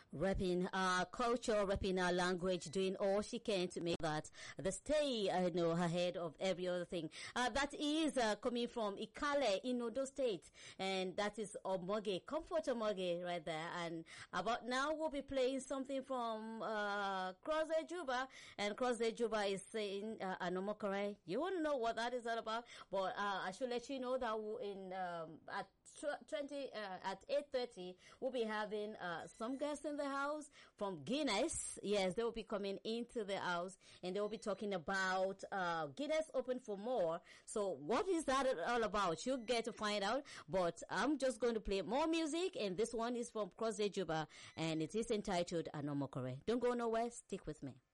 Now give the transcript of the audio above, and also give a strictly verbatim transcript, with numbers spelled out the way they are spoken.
repping our culture, repping our language, doing all she can to make that the stay, uh, you know, ahead of every other thing. Uh, that is uh, coming from Ikale in Ondo State, and that is Omoge, Comfort Omoge right there. And about now we'll be playing something from uh, Cross the Juba, and Cross the Juba is saying uh, Anomokore. You want to know what that is all about? But uh, I should let you know that in um, at twenty uh, at eight thirty we'll be having uh, some guests in the house from Guinness. Yes, they will be coming into the house and they will be talking about uh, Guinness Open for More. So what is that all about? You'll get to find out. But I'm just going to play more music, and this one is from Cross the Juba, and it is entitled Anomokore. Don't go nowhere. Stick with me.